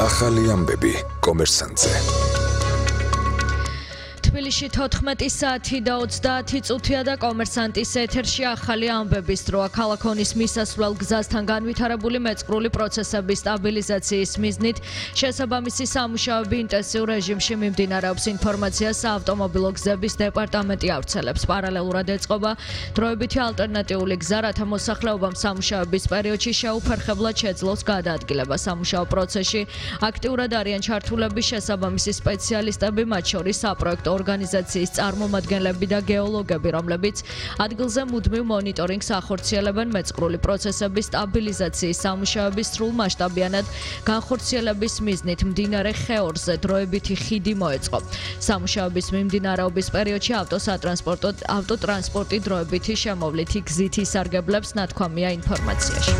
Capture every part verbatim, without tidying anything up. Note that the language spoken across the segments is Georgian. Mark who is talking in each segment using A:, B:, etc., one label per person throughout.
A: ახალი ამბები კომერსანტზე.
B: თბილისში თოთხმეტი საათი და ოცდაათი წუთია და კომერსანტის ეთერში ახალი ამბების დროა. ქალაქონის მისასვლელ გზასთან განვითარებული მეწყრული პროცესების სტაბილიზაციის მიზნით შესაბამისი სამუშაოები ინტენსიურ რეჟიმში მიმდინარეობს. ინფორმაციას საავტომობილო გზების დეპარტამენტი ავრცელებს. პარალელურად ეწყობა დროებითი ალტერნატიული გზა, რათა მოსახლეობამ სამუშაოების პერიოდში შეუფერხებლად შეძლოს გადაადგილება. სამუშაო პროცესში აქტიურად არიან ჩართულები შესაბამისი სპეციალისტები, მათ შორის საპროექტო ორგანიზაციის წარმომადგენლები და გეოლოგები, რომლებიც ადგილზე მუდმივ მონიტორინგს ახორციელებენ მეწყრული პროცესების სტაბილიზაციის სამუშაოების სრულ მასშტაბიანად განხორციელების მიზნით მდინარე ხეორზე დროებითი ხიდი მოეწყო. სამუშაოების მიმდინარეობის პერიოდში ავტოსატრანსპორტო ავტოტრანსპორტი დროებითი შემოვლითი გზით ისარგებლებს, ნათქვამია ინფორმაციაში.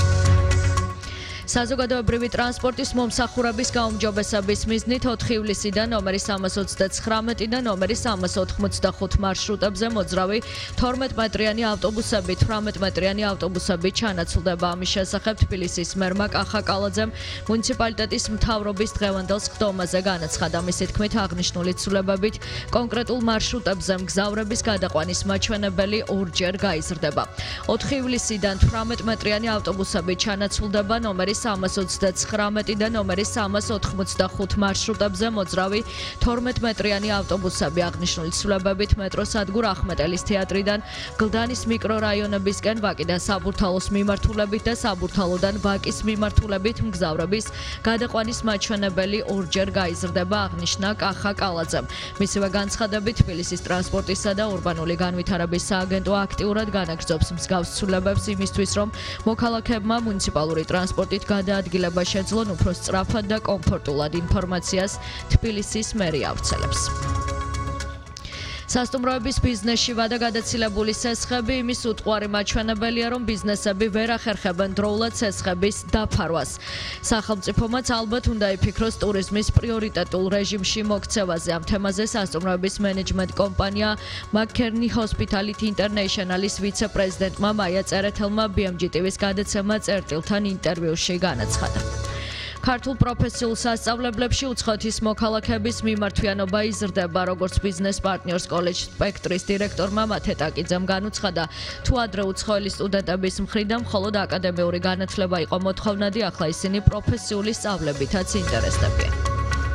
B: საზოგადოებრივი ტრანსპორტის მომსახურების გაუმჯობესების მიზნით ოთხი ივლისიდან ნომერი სამას ოცდაცხრამეტი და ნომერი სამას ოთხმოცდახუთ მარშრუტებზე მოძრავი თორმეტ მეტრიანი ავტობუსები, თვრამეტ მეტრიანი ავტობუსები ჩანაცვლდება. ამის შესახებ თბილისის მერმა კახა კალაძემ მუნიციპალიტეტის მთავრობის დღევანდელ სხდომაზე განაცხადა. მისი თქმით, აღნიშნული ცვლილებებით კონკრეტულ მარშრუტებზე მგზავრების გადაყვანის მაჩვენებელი ორჯერ გაიზრდება. ოთხი ივლისიდან თვრამეტ მეტრიანი ავტობუსები ჩანაცვლდება ნომერი სამას ოცდაცხრამეტი და ნომერი სამას ოთხმოცდახუთ მარშრუტებზე მოძრავი თორმეტ მეტრიანი ავტობუსები. აღნიშნული ცვლილებებით მეტროსადგურ ახმეტელის თეატრიდან გლდანის მიკრორაიონებისკენ ვაკიდან საბურთალოს მიმართულებით და საბურთალოდან ვაკის მიმართულებით მგზავრების გადაყვანის მაჩვენებელი ორჯერ გაიზრდება, აღნიშნა კახა კალაძემ. მისივე განცხადებით თბილისის ტრანსპორტისა და ურბანული განვითარების სააგენტო აქტიურად განაგრძობს მსგავს ცვლილებებს იმისთვის, რომ მოქალაქეებმა მუნიციპალური ტრანსპორტით გადაადგილება შეძლონ უფრო სწრაფად და კომფორტულად. ინფორმაციას თბილისის მერია ავრცელებს. სასტუმროების ბიზნესში ვადაგადაცილებული სესხები იმის უტყვარი მაჩვენებელია, რომ ბიზნესები ვერ ახერხებენ დროულად სესხების დაფარვას. სახელმწიფომაც ალბათ უნდა იფიქროს ტურიზმის პრიორიტეტულ რეჟიმში მოქცევაზე. ამ თემაზე სასტუმროების მენეჯმენტ კომპანია მაკერნი ჰოსპიტალიტი ინტერნეიშნალის ვიცე-პრეზიდენტმა მაია წერეთელმა ბი ემ ჯი ტი ვის გადაცემა წერტილთან ინტერვიუში განაცხადა. ქართულ პროფესიულ სასწავლებლებში უცხოეთის მოქალაქეების მიმართვიანობა იზრდება, როგორც ბიზნეს პარტნიორს კოლეჯ სპექტრის დირექტორმა მათე ტაკიძემ განუცხადა. თუ ადრე უცხოელი სტუდენტების მხრიდან მხოლოდ აკადემიური განათლება იყო მოთხოვნადი, ახლა ისინი პროფესიული სწავლებითაც ინტერესდებიან.